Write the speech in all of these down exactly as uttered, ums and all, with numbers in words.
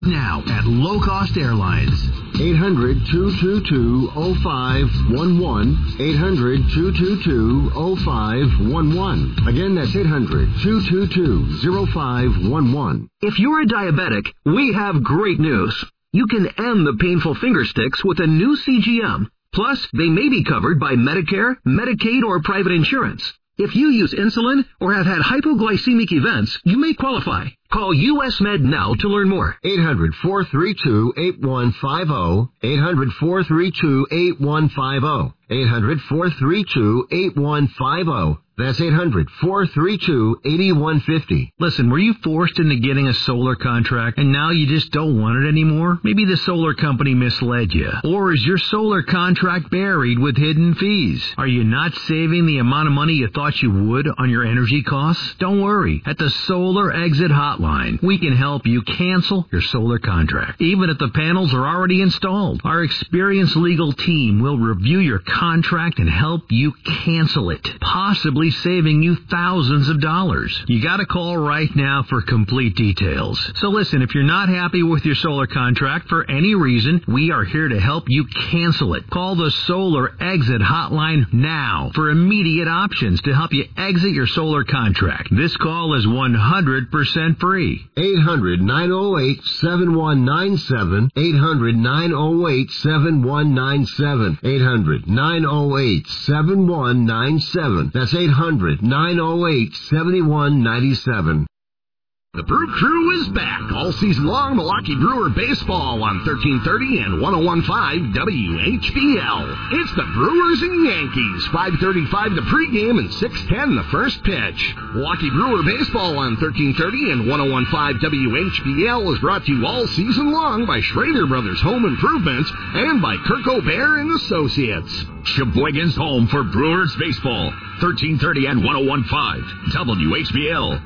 Now at Low Cost Airlines. eight hundred, two two two, oh five one one. eight hundred, two two two, oh five one one. Again, that's eight hundred, two two two, oh five one one. If you're a diabetic, we have great news. You can end the painful finger sticks with a new C G M. Plus, they may be covered by Medicare, Medicaid, or private insurance. If you use insulin or have had hypoglycemic events, you may qualify. Call U S Med now to learn more. eight hundred, four three two, eight one five zero. eight hundred, four three two, eight one five zero. eight hundred, four three two, eight one five zero. That's eight hundred, four three two, eight one five zero. Listen, were you forced into getting a solar contract and now you just don't want it anymore? Maybe the solar company misled you. Or is your solar contract buried with hidden fees? Are you not saving the amount of money you thought you would on your energy costs? Don't worry. At the Solar Exit Hotline, we can help you cancel your solar contract, even if the panels are already installed. Our experienced legal team will review your contract and help you cancel it, possibly saving you thousands of dollars. You got to call right now for complete details. So listen, if you're not happy with your solar contract for any reason, we are here to help you cancel it. Call the Solar Exit Hotline now for immediate options to help you exit your solar contract. This call is one hundred percent free. eight hundred, nine oh eight, seven one nine seven. eight hundred, nine oh eight, seven one nine seven. eight hundred, nine oh eight, seven one nine seven. That's eight hundred, nine oh eight, seven one nine seven. The Brew Crew is back all season long. Milwaukee Brewer baseball on thirteen thirty and one oh one point five W H B L. It's the Brewers and Yankees. five thirty-five the pregame and six ten the first pitch. Milwaukee Brewer baseball on thirteen thirty and one oh one point five W H B L is brought to you all season long by Schrader Brothers Home Improvements and by Kirk O'Bear and Associates. Sheboygan's home for Brewers baseball. thirteen thirty and one oh one point five W H B L.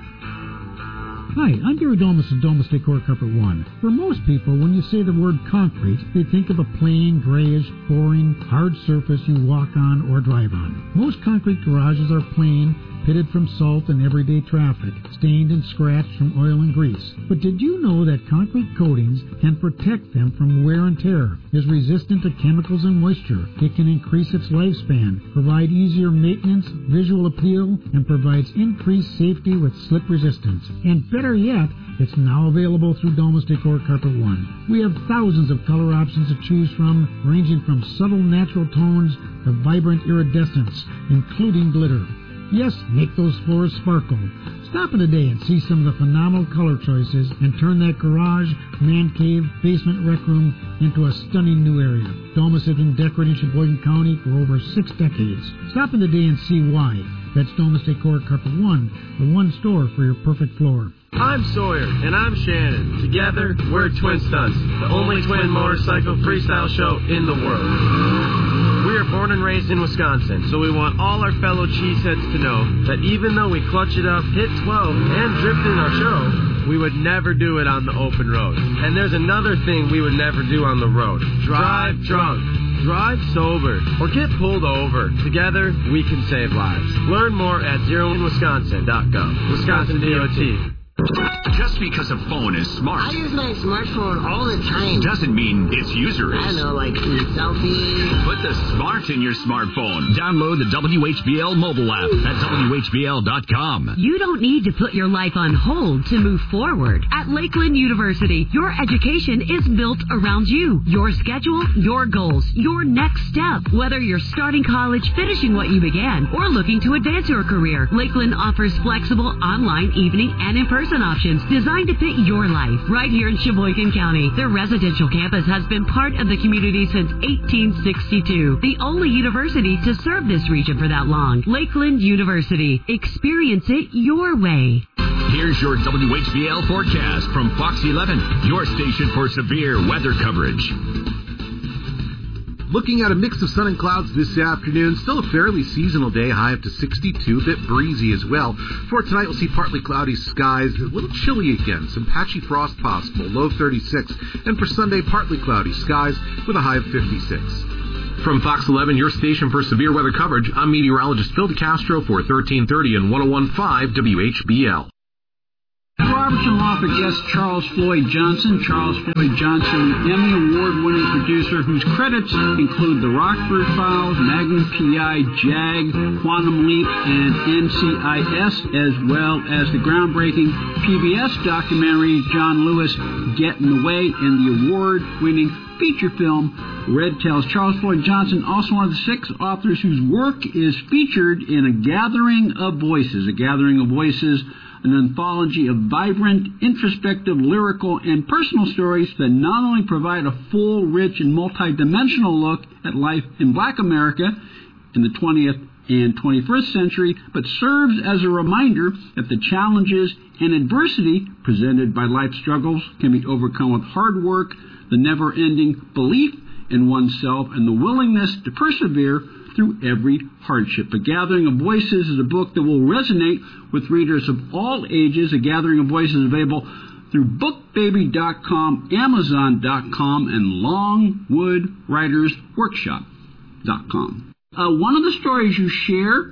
Hi, I'm Gary Domus of Domus Decor Carpet One. For most people, when you say the word concrete, they think of a plain, grayish, boring, hard surface you walk on or drive on. Most concrete garages are plain, pitted from salt and everyday traffic, stained and scratched from oil and grease. But did you know that concrete coatings can protect them from wear and tear, is resistant to chemicals and moisture? It can increase its lifespan, provide easier maintenance, visual appeal, and provides increased safety with slip resistance. And better yet, it's now available through Domus Decor Carpet One. We have thousands of color options to choose from, ranging from subtle natural tones to vibrant iridescence, including glitter. Yes, make those floors sparkle. Stop in today and see some of the phenomenal color choices and turn that garage, man cave, basement rec room into a stunning new area. Domus has been decorating Sheboygan County for over six decades. Stop in today and see why. That's Domus Decor Carpet One, the one store for your perfect floor. I'm Sawyer, and I'm Shannon. Together, we're Twin Stunts, the only twin motorcycle freestyle show in the world. We are born and raised in Wisconsin, so we want all our fellow cheeseheads to know that even though we clutch it up, hit twelve, and drift in our show, we would never do it on the open road. And there's another thing we would never do on the road. Drive drunk. Drive sober or get pulled over. Together, we can save lives. Learn more at zero in wisconsin dot gov. Wisconsin D O T. Just because a phone is smart, I use my smartphone all the time, doesn't mean its user is. I don't know, like selfies. Put the smart in your smartphone. Download the W H B L mobile app at W H B L dot com. You don't need to put your life on hold to move forward. At Lakeland University, your education is built around you, your schedule, your goals, your next step. Whether you're starting college, finishing what you began, or looking to advance your career, Lakeland offers flexible online, evening, and in-person options designed to fit your life right here in Sheboygan County. Their residential campus has been part of the community since eighteen sixty-two. The only university to serve this region for that long. Lakeland University. Experience it your way. Here's your W H B L forecast from Fox eleven, your station for severe weather coverage. Looking at a mix of sun and clouds this afternoon, still a fairly seasonal day, high up to sixty-two, a bit breezy as well. For tonight, we'll see partly cloudy skies, a little chilly again, some patchy frost possible, low thirty-six. And for Sunday, partly cloudy skies with a high of fifty-six. From Fox eleven, your station for severe weather coverage, I'm meteorologist Phil DeCastro for thirteen thirty and one oh one point five W H B L. Robertson Law for guest Charles Floyd Johnson. Charles Floyd Johnson, Emmy Award-winning producer whose credits include The Rockford Files, Magnum P I, JAG, Quantum Leap, and N C I S, as well as the groundbreaking P B S documentary John Lewis, Get in the Way, and the award-winning feature film Red Tails. Charles Floyd Johnson, also one of the six authors whose work is featured in A Gathering of Voices. A Gathering of Voices, an anthology of vibrant, introspective, lyrical, and personal stories that not only provide a full, rich, and multidimensional look at life in Black America in the twentieth and twenty-first century, but serves as a reminder that the challenges and adversity presented by life struggles can be overcome with hard work, the never-ending belief in oneself, and the willingness to persevere through every hardship. A Gathering of Voices is a book that will resonate with readers of all ages. A Gathering of Voices is available through book baby dot com, amazon dot com, and longwood writers workshop dot com. Uh, one of the stories you share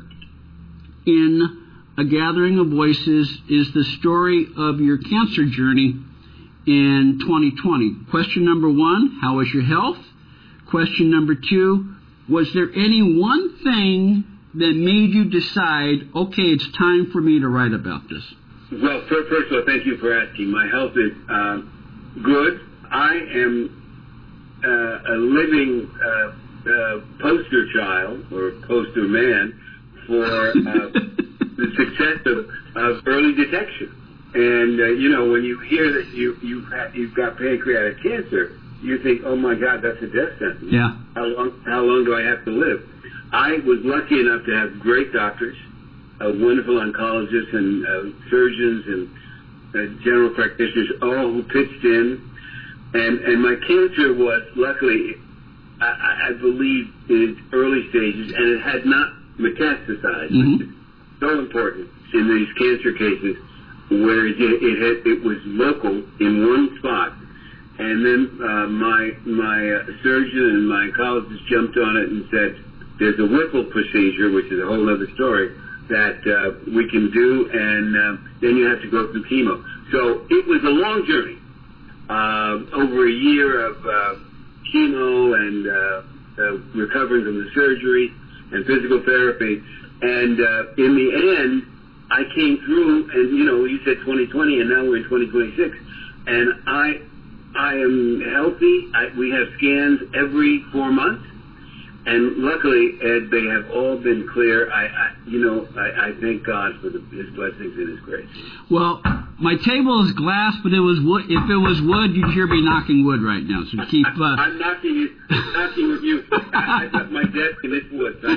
in A Gathering of Voices is the story of your cancer journey in twenty twenty. Question number one, how was your health? Question number two, was there any one thing that made you decide, okay, it's time for me to write about this? Well, first of all, thank you for asking. My health is uh, good. I am uh, a living uh, uh, poster child or poster man for uh, the success of, of early detection. And, uh, you know, when you hear that you, you've, had, you've got pancreatic cancer, you think, oh, my God, that's a death sentence. Yeah. How long, how long do I have to live? I was lucky enough to have great doctors, uh, wonderful oncologists and uh, surgeons and uh, general practitioners, all who pitched in. And, and my cancer was, luckily, I, I believe, in its early stages, and it had not metastasized, mm-hmm. which is so important in these cancer cases, where it, it, had, it was local in one spot. And then uh, my my uh, surgeon and my oncologist jumped on it and said, there's a Whipple procedure, which is a whole other story, that uh, we can do, and uh, then you have to go through chemo. So it was a long journey, uh, over a year of uh, chemo and uh, uh, recovering from the surgery and physical therapy. And uh, in the end, I came through, and, you know, you said twenty twenty, and now we're in twenty twenty-six, and I... I am healthy. I, we have scans every four months, and luckily, Ed, they have all been clear. I, I you know, I, I thank God for the, His blessings and His grace. Well, my table is glass, but it was wood. If it was wood, you'd hear me knocking wood right now. So keep. Uh... I, I'm knocking you, knocking with you. I, I got my desk and it's wood. So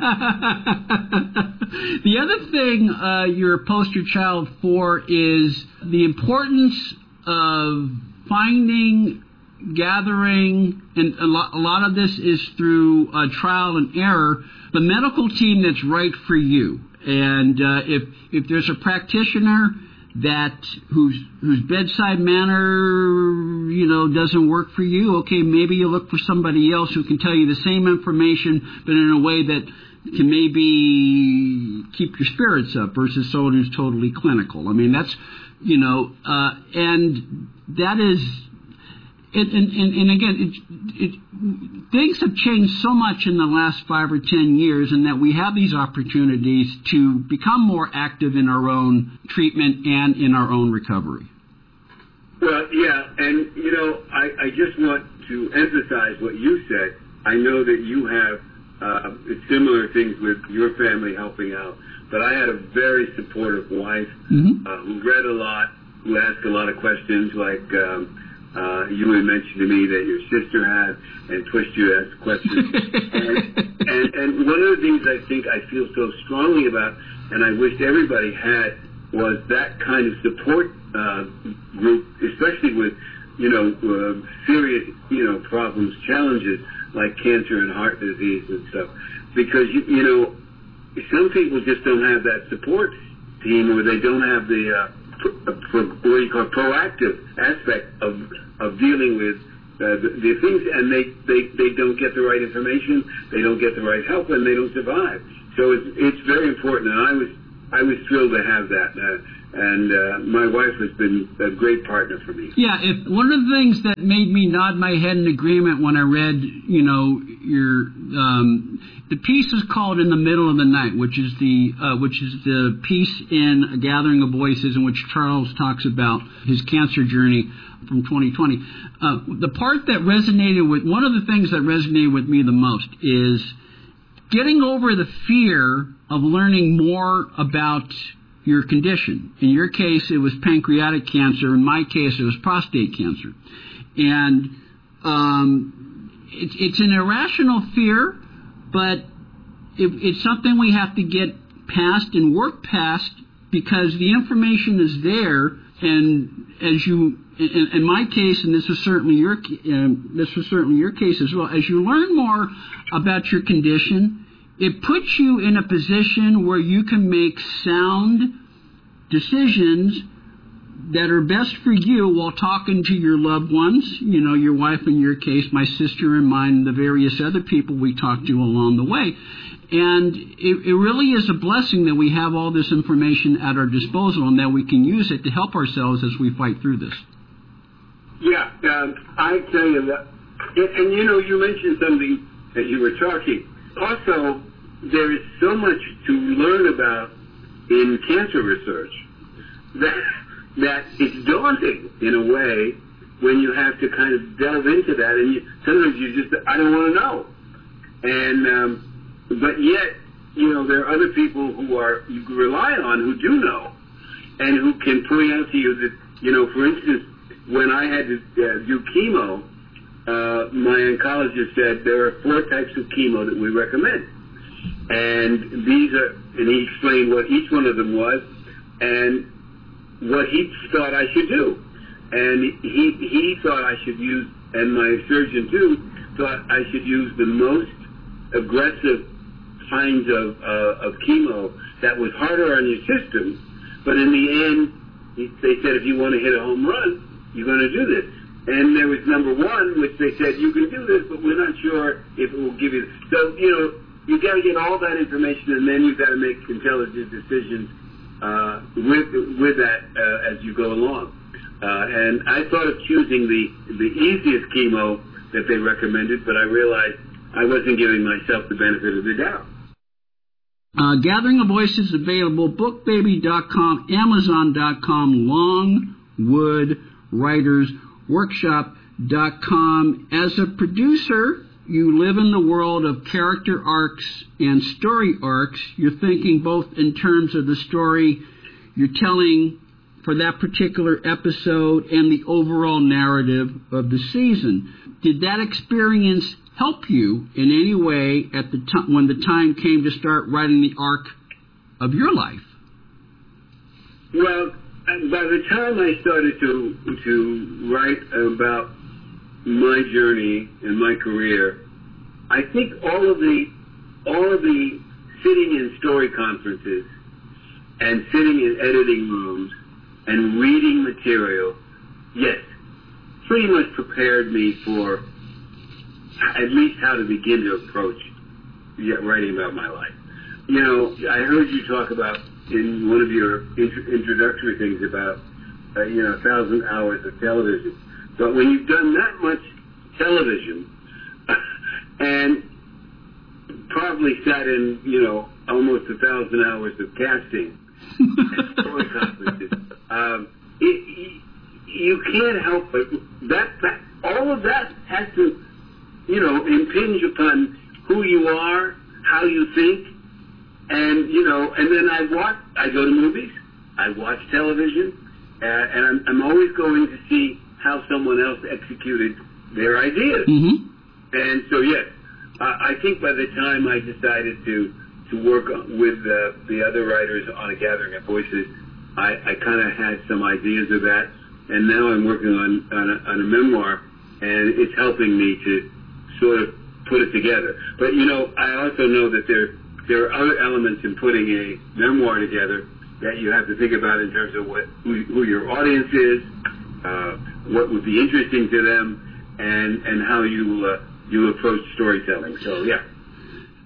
the other thing uh, you're a poster child for is the importance of finding, gathering, and a lot, a lot of this is through uh, trial and error, the medical team that's right for you. And uh, if if there's a practitioner that whose whose bedside manner, you know, doesn't work for you, okay, maybe you look for somebody else who can tell you the same information, but in a way that can maybe keep your spirits up versus someone who's totally clinical. I mean, that's, you know, uh, and that is, it, and, and, and again, it, it, things have changed so much in the last five or ten years, and that we have these opportunities to become more active in our own treatment and in our own recovery. Well, yeah, and, you know, I, I just want to emphasize what you said. I know that you have uh, similar things with your family helping out, but I had a very supportive wife mm-hmm. uh, who read a lot, who asked a lot of questions, like um, uh, you had mentioned to me that your sister had, and pushed you to ask questions. and, and, and one of the things I think I feel so strongly about, and I wish everybody had, was that kind of support uh, group, especially with, you know, uh, serious, you know, problems, challenges like cancer and heart disease and stuff. Because, you, you know, some people just don't have that support team, or they don't have the, uh, pro, pro, what you call proactive aspect of of dealing with uh, the, the things, and they, they, they don't get the right information, they don't get the right help, and they don't survive. So it's, it's very important. And I was I was thrilled to have that. Uh, and uh, my wife has been a great partner for me. Yeah, if one of the things that made me nod my head in agreement when I read, you know, your um, the piece is called "In the Middle of the Night," which is the uh, which is the piece in A Gathering of Voices in which Charles talks about his cancer journey from twenty twenty. Uh, the part that resonated with one of the things that resonated with me the most is getting over the fear of learning more about your condition. In your case, it was pancreatic cancer. In my case, it was prostate cancer. And um, it, it's an irrational fear, but it, it's something we have to get past and work past because the information is there. And as you, in, in my case, and this was certainly your, uh, this was certainly your case as well, as you learn more about your condition, it puts you in a position where you can make sound decisions that are best for you while talking to your loved ones, you know, your wife in your case, my sister and mine, and the various other people we talked to along the way. And it, it really is a blessing that we have all this information at our disposal and that we can use it to help ourselves as we fight through this. Yeah, um, I tell you that, and, and you know, you mentioned something that you were talking. Also, there is so much to learn about in cancer research that that it's daunting in a way when you have to kind of delve into that, and you, sometimes you just I don't want to know, and um, but yet you know there are other people who are you can rely on who do know, and who can point out to you that you know for instance when I had to uh, do chemo, uh, my oncologist said there are four types of chemo that we recommend. And these are, and he explained what each one of them was, and what he thought I should do. And he he thought I should use, and my surgeon too, thought I should use the most aggressive kinds of uh, of chemo that was harder on your system. But in the end, he, they said if you want to hit a home run, you're going to do this. And there was number one, which they said you can do this, but we're not sure if it will give you. So you know. You got to get all that information, and then you've got to make intelligent decisions uh, with with that uh, as you go along. Uh, and I thought of choosing the the easiest chemo that they recommended, but I realized I wasn't giving myself the benefit of the doubt. Uh, Gathering of Voices available, book baby dot com, amazon dot com, longwood writers workshop dot com. As a producer, you live in the world of character arcs and story arcs. You're thinking both in terms of the story you're telling for that particular episode and the overall narrative of the season. Did that experience help you in any way at the time when the time came to start writing the arc of your life? Well, by the time I started to to write about my journey and my career, I think all of the all of the sitting in story conferences and sitting in editing rooms and reading material, yes, pretty much prepared me for at least how to begin to approach writing about my life. You know, I heard you talk about in one of your int- introductory things about, uh, you know, a thousand hours of television. But when you've done that much television and probably sat in, you know, almost a thousand hours of casting and story conferences, um, it, you can't help but that, that all of that has to, you know, impinge upon who you are, how you think, and you know, and then I watch. I go to movies, I watch television, uh, and I'm, I'm always going to see how someone else executed their ideas. Mm-hmm. And so, yes, uh, I think by the time I decided to to work with uh, the other writers on A Gathering of Voices, I, I kind of had some ideas of that, and now I'm working on on a, on a memoir, and it's helping me to sort of put it together. But you know, I also know that there there are other elements in putting a memoir together that you have to think about in terms of what who, who your audience is, uh, what would be interesting to them, and and how you uh, you approach storytelling. So yeah.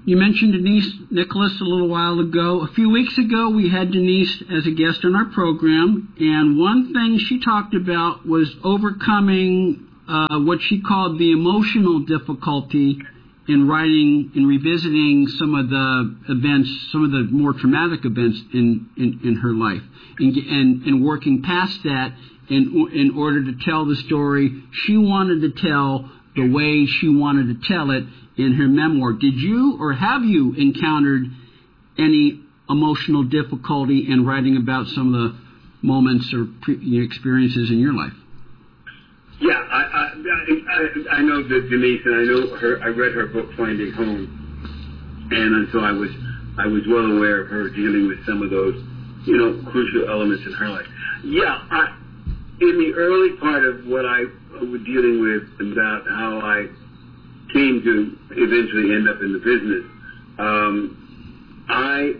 You mentioned Denise Nicholas a little while ago. A few weeks ago, we had Denise as a guest on our program, and one thing she talked about was overcoming uh, what she called the emotional difficulty in writing and revisiting some of the events, some of the more traumatic events in, in, in her life, and, and, and working past that in, in order to tell the story she wanted to tell the way she wanted to tell it in her memoir. Did you or have you encountered any emotional difficulty in writing about some of the moments or pre- experiences in your life? Yeah, I, I I I know that Denise, and I know her. I read her book Finding Home, and so I was I was well aware of her dealing with some of those, you know, crucial elements in her life. Yeah, I, in the early part of what I was dealing with about how I came to eventually end up in the business, um, I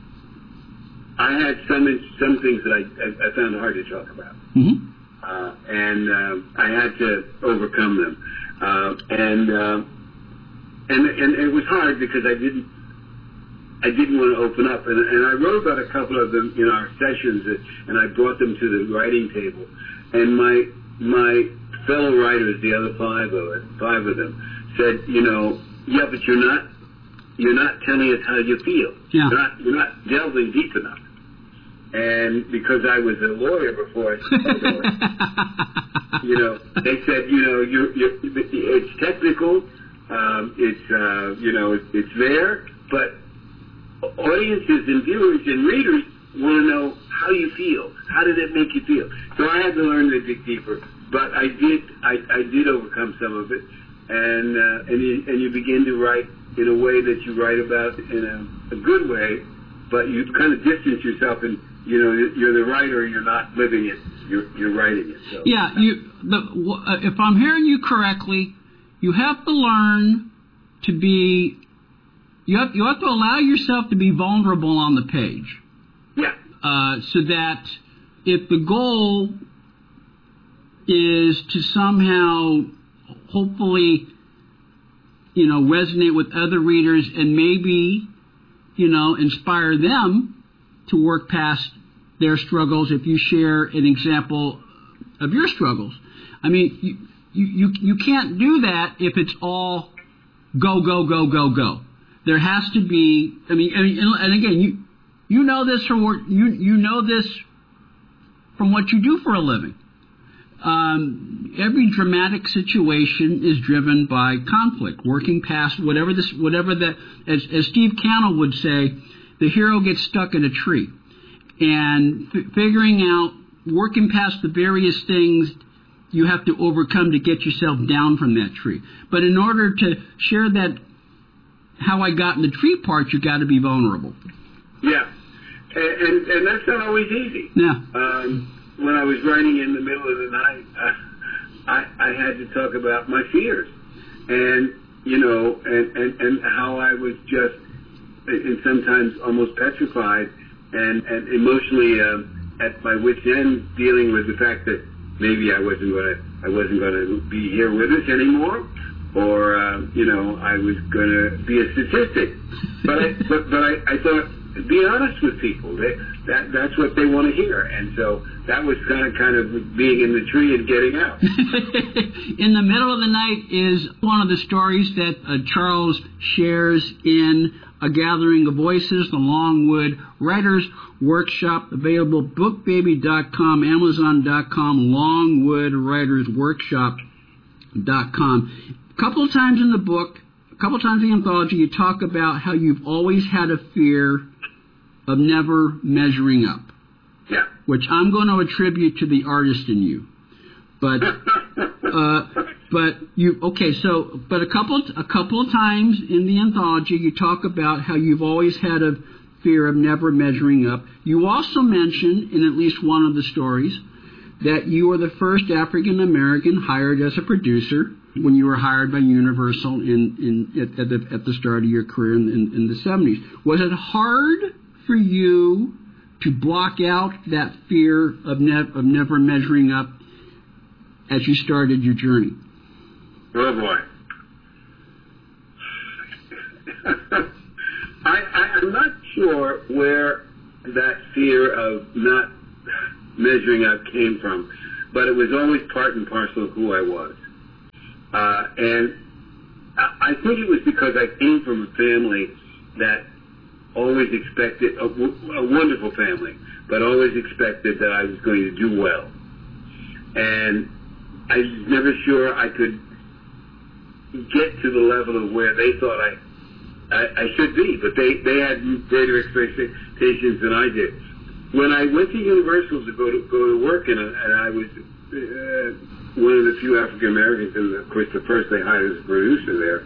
I had some some things that I, I, I found hard to talk about, mm-hmm. uh, and uh, I had to overcome them, uh, and, uh, and and it was hard because I didn't I didn't want to open up, and, and I wrote about a couple of them in our sessions, and I brought them to the writing table, and my my fellow writers, the other five of it, five of them, said, you know, yeah, but you're not, you're not telling us how you feel. Yeah. You're not, you're not delving deep enough. And because I was a lawyer before I started going, you know, they said, you know, you're, you're, it's technical, um, it's, uh, you know, it's, it's there, but audiences and viewers and readers want to know how you feel. How did it make you feel? So I had to learn to dig deeper. But I did, I, I did overcome some of it, and uh, and you and you begin to write in a way that you write about in a, a good way, but you kind of distance yourself, and you know you're the writer, you're not living it, you're you're writing it. So. Yeah, you. The, uh, if I'm hearing you correctly, you have to learn to be. You have you have to allow yourself to be vulnerable on the page. Yeah. Uh, so that if the goal is to somehow, hopefully, you know, resonate with other readers and maybe, you know, inspire them to work past their struggles if you share an example of your struggles. I mean, you you, you, you can't do that if it's all go, go, go, go, go. There has to be, I mean, I mean and again, you you know this from work, you you know this from what you do for a living. Um, every dramatic situation is driven by conflict, working past whatever this, whatever that, as, as Steve Cannell would say, the hero gets stuck in a tree, and f- figuring out, working past the various things you have to overcome to get yourself down from that tree. But in order to share that, how I got in the tree part, you got to be vulnerable. Yeah, and, and and that's not always easy. Yeah. Um, When I was writing in the middle of the night, I, I, I had to talk about my fears, and you know, and, and, and how I was just, and sometimes almost petrified, and and emotionally um, at my wit's end, dealing with the fact that maybe I wasn't going to, I wasn't going to be here with us anymore, or uh, you know, I was going to be a statistic. But I, but but I, I thought, be honest with people. They, that that's what they want to hear, and so that was kind of kind of being in the tree and getting out. In the Middle of the Night is one of the stories that uh, Charles shares in A Gathering of Voices, the Longwood Writers Workshop, available book baby dot com, amazon dot com, longwood writers workshop dot com. A couple of times in the book, a couple of times in the anthology, you talk about how you've always had a fear of never measuring up. Yeah. Which I'm going to attribute to the artist in you. But, uh, but you, okay, so, but a couple, a couple of times in the anthology, you talk about how you've always had a fear of never measuring up. You also mention, in at least one of the stories, that you were the first African American hired as a producer when you were hired by Universal in, in at, at, the, at the start of your career in, in, in the seventies. Was it hard for you to block out that fear of, ne- of never measuring up as you started your journey? Oh boy. I, I, I'm not sure where that fear of not measuring up came from, but it was always part and parcel of who I was. Uh, and I, I think it was because I came from a family that always expected, a, a wonderful family, but always expected that I was going to do well. And I was never sure I could get to the level of where they thought I I, I should be, but they, they had greater expectations than I did. When I went to Universal to go to go to work, and, and I was uh, one of the few African Americans, and of course the first they hired as a producer there,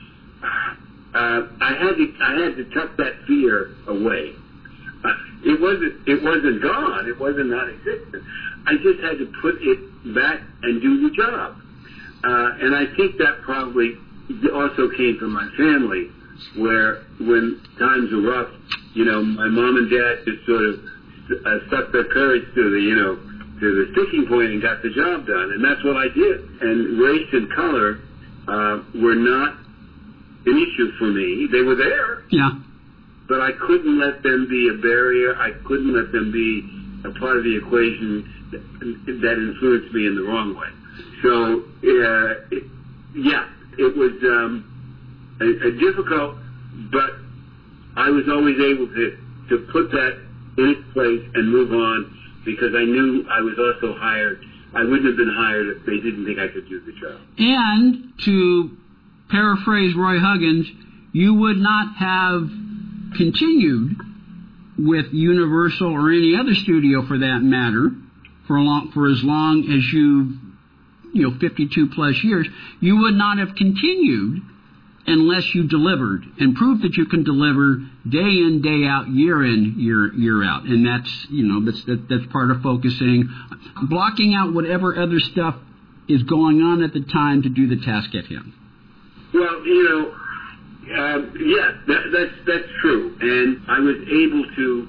uh, I had to I had to tuck that fear away. Uh, it wasn't it wasn't gone. It wasn't non-existent. I just had to put it back and do the job. Uh, and I think that probably also came from my family, where when times were rough, you know, my mom and dad just sort of uh, stuck their courage to the, you know, to the sticking point and got the job done. And that's what I did. And race and color uh, were not an issue for me. They were there. Yeah. But I couldn't let them be a barrier. I couldn't let them be a part of the equation that, that influenced me in the wrong way. So, uh, it, yeah, it was um, a, a difficult, but I was always able to, to put that in its place and move on, because I knew I was also hired. I wouldn't have been hired if they didn't think I could do the job. And to paraphrase Roy Huggins, you would not have continued with Universal or any other studio for that matter for a long, for as long as you you know fifty-two plus years. You would not have continued unless you delivered and proved that you can deliver day in, day out, year in, year year out. And that's you know that's that, that's part of focusing, blocking out whatever other stuff is going on at the time to do the task at hand. Well, you know. Uh, yeah, that, that's that's true, and I was able to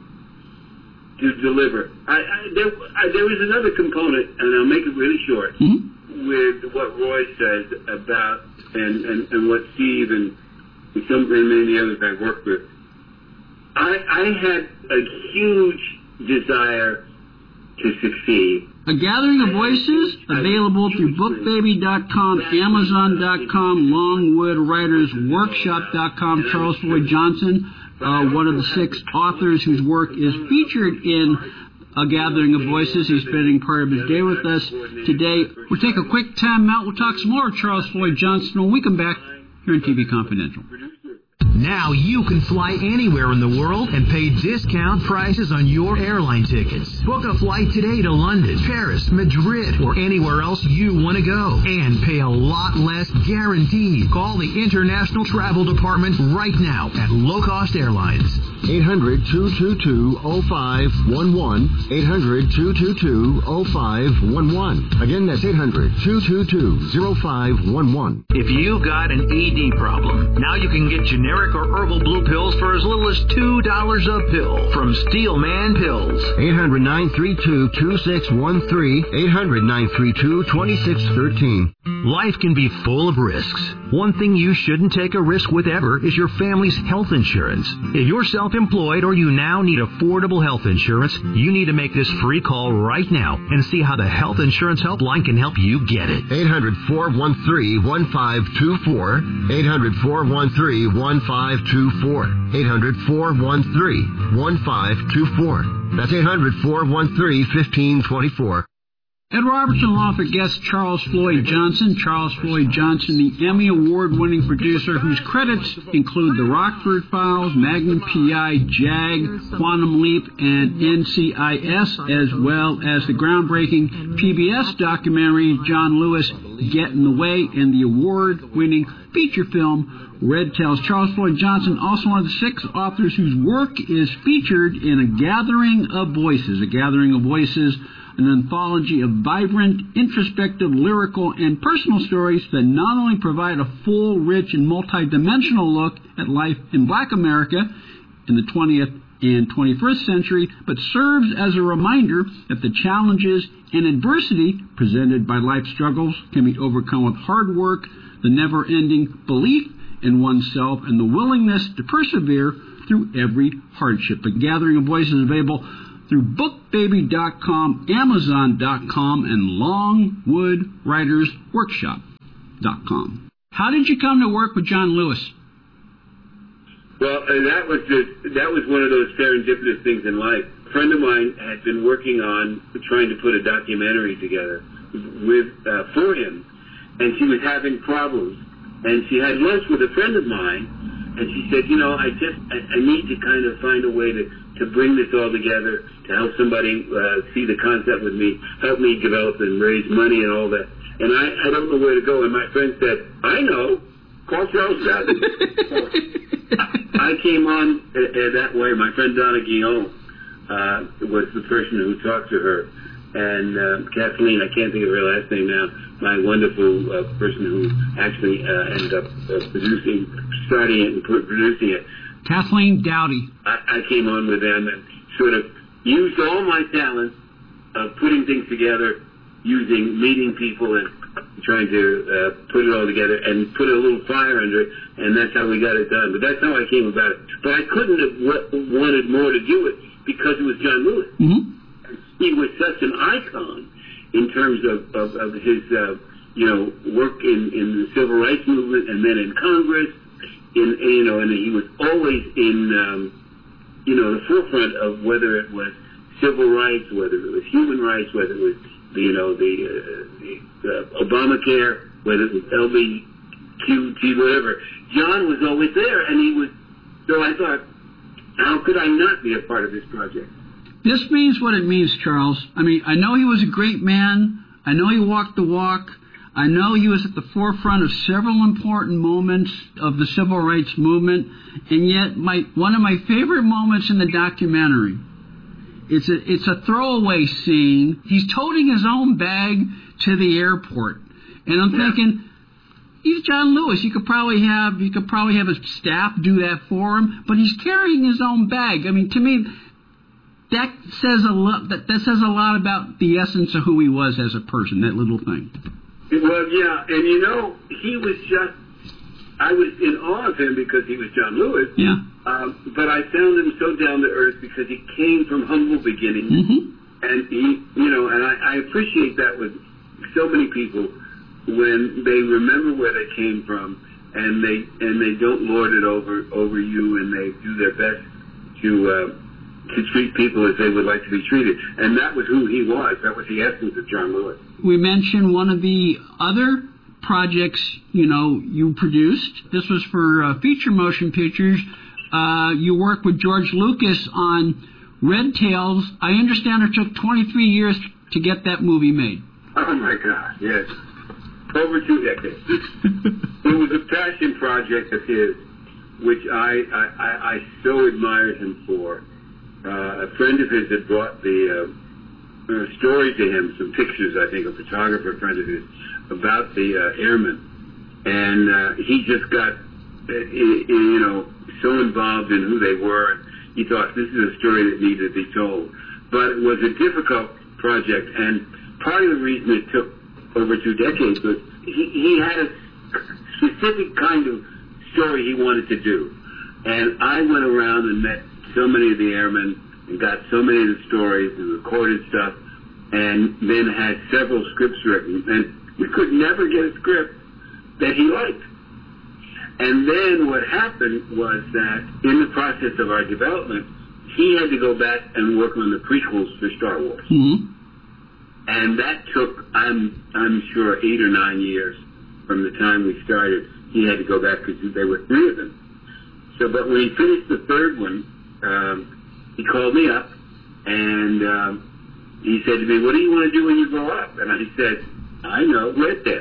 to deliver. I, I, there, I, there was another component, and I'll make it really short, mm-hmm. with what Roy said about and, and, and what Steve and, and some and many others I worked with. I, I had a huge desire to succeed. A Gathering of Voices, available through book baby dot com, amazon dot com, longwood writers workshop dot com. Charles Floyd Johnson, uh, one of the six authors whose work is featured in A Gathering of Voices. He's spending part of his day with us today. We'll take a quick time out. We'll talk some more Charles Floyd Johnson when we come back here on T V Confidential. Now you can fly anywhere in the world and pay discount prices on your airline tickets. Book a flight today to London, Paris, Madrid, or anywhere else you want to go. And pay a lot less guaranteed. Call the International Travel Department right now at Low Cost Airlines. eight hundred, two two two, oh five one one. eight hundred, two two two, oh five one one. Again, that's eight hundred, two two two, oh five one one. If you got an E D problem, now you can get generic or herbal blue pills for as little as two dollars a pill from Steelman Pills. eight hundred, nine three two, two six one three. eight hundred, nine three two, two six one three. Life can be full of risks. One thing you shouldn't take a risk with ever is your family's health insurance. If you're self-employed or you now need affordable health insurance, you need to make this free call right now and see how the Health Insurance Helpline can help you get it. eight hundred, four one three, one five two four. eight hundred, four one three, one five two four. eight hundred, four one three, one five two four. That's eight hundred, four one three, one five two four. Ed Robertson will offer guest Charles Floyd Johnson. Charles Floyd Johnson, the Emmy Award-winning producer whose credits include The Rockford Files, Magnum P I, JAG, Quantum Leap, and N C I S, as well as the groundbreaking P B S documentary John Lewis, Get in the Way, and the award-winning feature film Red Tails. Charles Floyd Johnson, also one of the six authors whose work is featured in A Gathering of Voices. A Gathering of Voices, an anthology of vibrant, introspective, lyrical, and personal stories that not only provide a full, rich, and multidimensional look at life in Black America in the twentieth and twenty-first century, but serves as a reminder that the challenges and adversity presented by life struggles can be overcome with hard work, the never-ending belief, in oneself and the willingness to persevere through every hardship. A gathering of voices available through book baby dot com, amazon dot com, and longwood writers workshop dot com. How did you come to work with John Lewis? Well, uh, that was just, that was one of those serendipitous things in life. A friend of mine had been working on trying to put a documentary together with uh, for him, and she was having problems. And she had lunch with a friend of mine, and she said, you know, I just I, I need to kind of find a way to, to bring this all together, to help somebody uh, see the concept with me, help me develop and raise money and all that. And I, I don't know where to go. And my friend said, I know. Call Charles Chadwick. So I came on uh, uh, that way. My friend Donna Guillaume uh, was the person who talked to her. And uh, Kathleen, I can't think of her last name now, my wonderful uh, person who actually uh, ended up uh, producing, starting it and producing it. Kathleen Dowdy. I, I came on with them and sort of used all my talents of putting things together, using meeting people and trying to uh, put it all together and put a little fire under it, and that's how we got it done. But that's how I came about it. But I couldn't have w- wanted more to do it because it was John Lewis. Mm-hmm. He was such an icon in terms of, of, of his, uh, you know, work in, in the civil rights movement and then in Congress. In, you know, and he was always in, um, you know, the forefront of whether it was civil rights, whether it was human rights, whether it was, you know, the, uh, the uh, Obamacare, whether it was L G B T Q, whatever. John was always there, and he was. So I thought, how could I not be a part of this project? This means what it means, Charles. I mean, I know he was a great man. I know he walked the walk. I know he was at the forefront of several important moments of the civil rights movement. And yet, my one of my favorite moments in the documentary, it's a, it's a throwaway scene. He's toting his own bag to the airport. And I'm yeah. thinking, he's John Lewis. You could probably have you could probably have his staff do that for him. But he's carrying his own bag. I mean, to me, that says a lot. That, that says a lot about the essence of who he was as a person. That little thing. Well, yeah, and you know, he was just. I was in awe of him because he was John Lewis. Yeah. Um, but I found him so down to earth because he came from humble beginnings, mm-hmm. and he, you know, and I, I appreciate that with so many people when they remember where they came from and they and they don't lord it over over you, and they do their best to. Uh, to treat people as they would like to be treated. And that was who he was. That was the essence of John Lewis. We mentioned one of the other projects, you know, you produced. This was for uh, feature motion pictures. Uh, you worked with George Lucas on Red Tails. I understand it took twenty-three years to get that movie made. Oh, my God, yes. Over two decades. It was a passion project of his, which I, I, I, I so admired him for. Uh, a friend of his had brought the uh, uh, story to him, some pictures, I think, a photographer friend of his, about the uh, airmen. And uh, he just got, uh, you know, so involved in who they were. And he thought this is a story that needed to be told. But it was a difficult project. And part of the reason it took over two decades was he, he had a specific kind of story he wanted to do. And I went around and met so many of the airmen and got so many of the stories and recorded stuff, and then had several scripts written, and we could never get a script that he liked. And then what happened was that in the process of our development, he had to go back and work on the prequels for Star Wars. Mm-hmm. And that took, I'm I'm sure, eight or nine years from the time we started. He had to go back because there were three of them. So, but when he finished the third one, Um, he called me up, and um, he said to me, what do you want to do when you grow up? And I said, I know, Red Tail.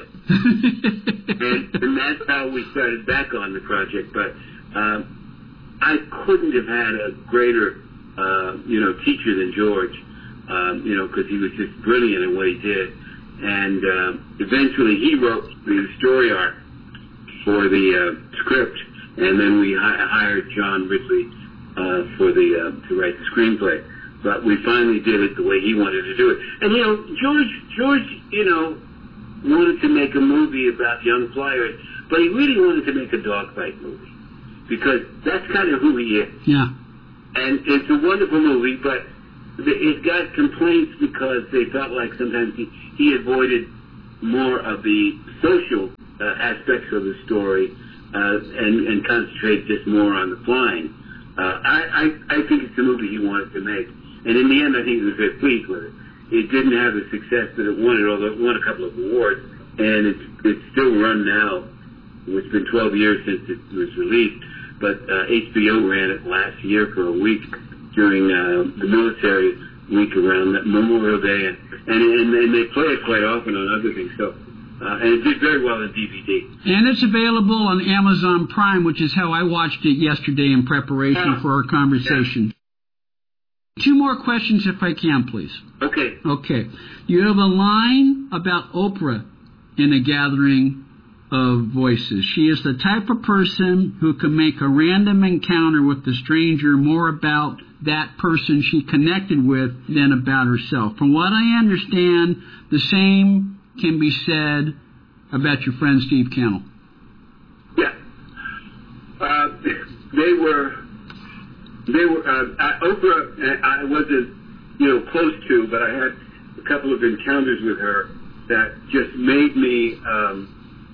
and, and that's how we started back on the project. But um, I couldn't have had a greater, uh, you know, teacher than George, um, you know, because he was just brilliant in what he did. And um, eventually he wrote the story arc for the uh, script, and then we hi- hired John Ridley Uh, for the uh, to write the screenplay, but we finally did it the way he wanted to do it. And you know, George, George, you know, wanted to make a movie about young flyers, but he really wanted to make a dogfight movie because that's kind of who he is. Yeah. And it's a wonderful movie, but it got complaints because they felt like sometimes he, he avoided more of the social uh, aspects of the story uh, and, and concentrated just more on the flying. Uh, I, I, I think it's the movie he wanted to make. And in the end, I think he was very pleased with it. It didn't have the success that it wanted, although it won a couple of awards. And it's, it's still run now. It's been twelve years since it was released. But uh, H B O ran it last year for a week during uh, the military week around that Memorial Day. And, and, and, and they play it quite often on other things. So, uh, and it did very well in D V D. And it's available on Amazon Prime, which is how I watched it yesterday in preparation for our conversation. Yeah. Two more questions, if I can, please. Okay. Okay. You have a line about Oprah in A Gathering of Voices. She is the type of person who can make a random encounter with a stranger more about that person she connected with than about herself. From what I understand, the same can be said about your friend Steve Cannell. Yeah. Uh, they were... They were uh, Oprah. I wasn't, you know, close to, but I had a couple of encounters with her that just made me um,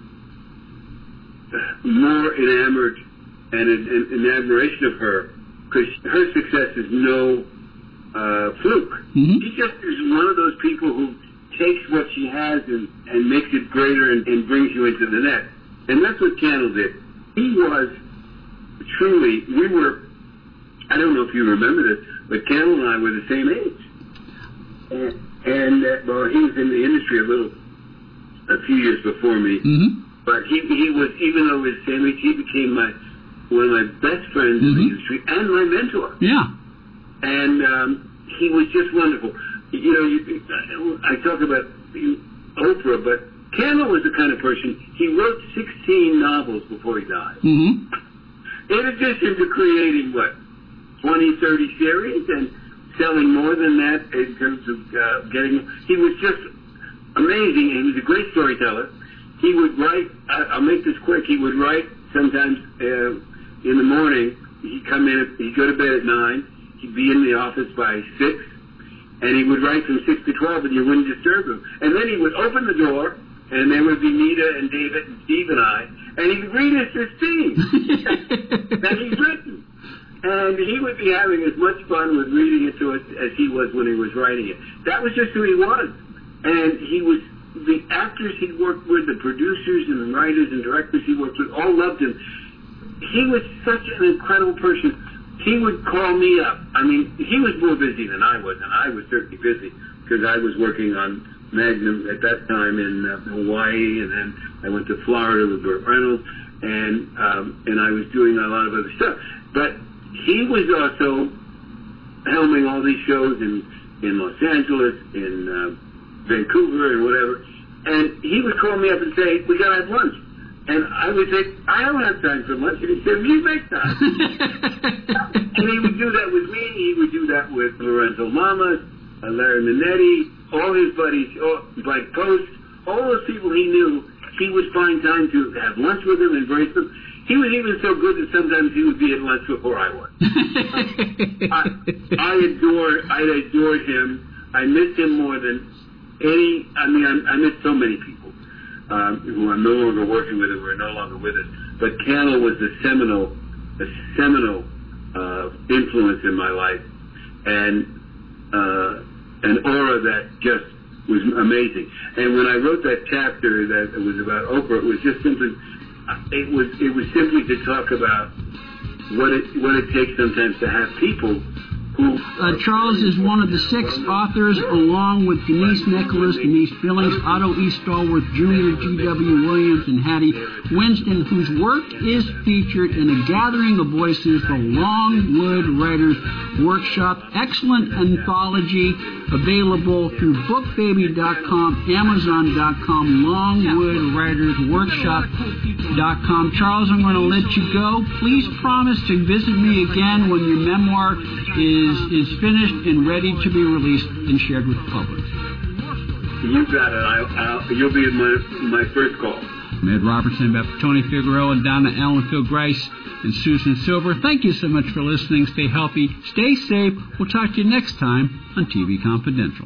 more enamored and in, in, in admiration of her, because her success is no uh, fluke. Mm-hmm. She just is one of those people who takes what she has and, and makes it greater and, and brings you into the net. And that's what Cannell did. He was truly. We were. I don't know if you remember this, but Cannell and I were the same age. And, and uh, well, he was in the industry a little, a few years before me. Mm-hmm. But he he was, even though he was the same age, he became my one of my best friends mm-hmm. in the industry and my mentor. Yeah. And um, he was just wonderful. You know, you, I talk about Oprah, but Cannell was the kind of person, he wrote sixteen novels before he died. Mm-hmm. In addition to creating, what, twenty, thirty series and selling more than that in terms of uh, getting... He was just amazing, and he was a great storyteller. He would write, I, I'll make this quick, he would write sometimes uh, in the morning. He'd come in, he'd go to bed at nine, he'd be in the office by six, and he would write from six to twelve, and you wouldn't disturb him. And then he would open the door, and there would be Nita and David and Steve and I, and he'd read us his theme that he's written. And he would be having as much fun with reading it to us as he was when he was writing it. That was just who he was. And he was, the actors he worked with, the producers and the writers and directors he worked with, all loved him. He was such an incredible person. He would call me up. I mean, he was more busy than I was, and I was certainly busy because I was working on Magnum at that time in uh, Hawaii, and then I went to Florida with Burt Reynolds, and um, and I was doing a lot of other stuff. But he was also helming all these shows in, in Los Angeles, in uh, Vancouver, and whatever. And he would call me up and say, "We got to have lunch." And I would say, "I don't have time for lunch." And he'd say, "You make time." And he would do that with me. He would do that with Lorenzo Lamas, uh, Larry Minetti, all his buddies, all, Mike Post, all those people he knew. He would find time to have lunch with them, embrace them. He was even so good that sometimes he would be at lunch before I was. I, I adored, I adored him. I missed him more than any. I mean, I, I missed so many people um, who I'm no longer working with, who are no longer with us. But Cannell was the seminal, the seminal uh, influence in my life, and uh, an aura that just was amazing. And when I wrote that chapter that was about Oprah, it was just simply. It was it was simply to talk about what it what it takes sometimes to have people who... Uh, Charles is one of the six authors, along with Denise Nicholas, Denise Billings, Otto E. Stallworth Junior, G W. Williams, and Hattie Winston, whose work is featured in A Gathering of Voices, the Longwood Writers Workshop. Excellent anthology available through book baby dot com, amazon dot com, longwood writers workshop dot com. Charles, I'm going to let you go. Please promise to visit me again when your memoir is is finished and ready to be released and shared with the public. You got it. I, I'll, you'll be my my first call. From Ed Robertson, Beth Tony Figueroa, Donna Allen, Phil Grice, and Susan Silver, thank you so much for listening. Stay healthy, stay safe. We'll talk to you next time on T V Confidential.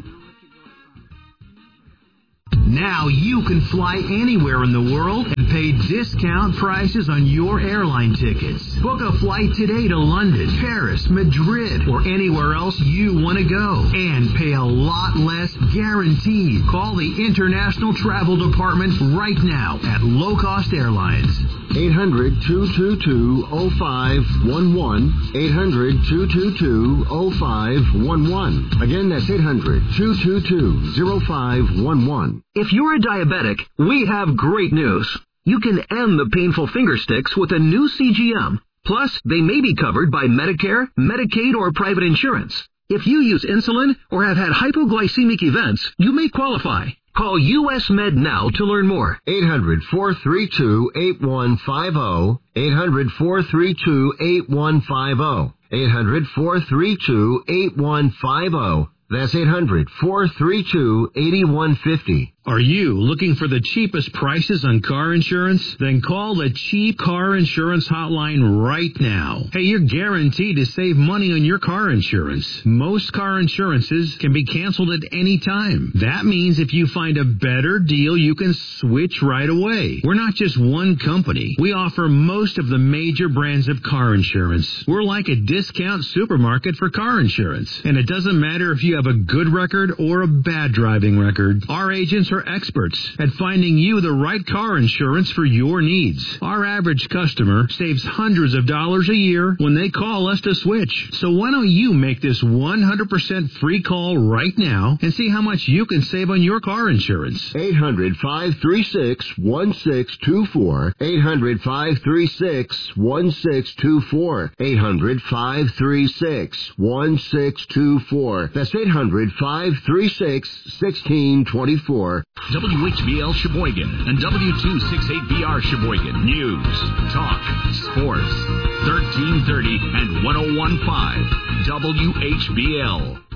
Now you can fly anywhere in the world and pay discount prices on your airline tickets. Book a flight today to London, Paris, Madrid, or anywhere else you want to go. And pay a lot less guaranteed. Call the International Travel Department right now at Low Cost Airlines. eight hundred, two two two, oh five one one. eight hundred, two two two, oh five one one. Again, that's eight hundred, two two two, oh five one one. If you're a diabetic, we have great news. You can end the painful finger sticks with a new C G M. Plus, they may be covered by Medicare, Medicaid, or private insurance. If you use insulin or have had hypoglycemic events, you may qualify. Call U S Med now to learn more. eight hundred, four three two, eight one five zero. eight hundred, four three two, eight one five zero. eight hundred, four three two, eight one five zero. That's eight hundred, four three two, eight one five zero. Are you looking for the cheapest prices on car insurance? Then call the Cheap Car Insurance Hotline right now. Hey, you're guaranteed to save money on your car insurance. Most car insurances can be canceled at any time. That means if you find a better deal, you can switch right away. We're not just one company. We offer most of the major brands of car insurance. We're like a discount supermarket for car insurance. And it doesn't matter if you have a good record or a bad driving record. Our agents are experts at finding you the right car insurance for your needs. Our average customer saves hundreds of dollars a year when they call us to switch. So why don't you make this one hundred percent free call right now and see how much you can save on your car insurance? eight hundred, five three six, one six two four. eight hundred, five three six, one six two four. eight hundred, five three six, one six two four. That's eight hundred, five three six, one six two four. W H B L Sheboygan and W two sixty-eight B R Sheboygan. News, talk, sports. thirteen thirty and ten fifteen W H B L.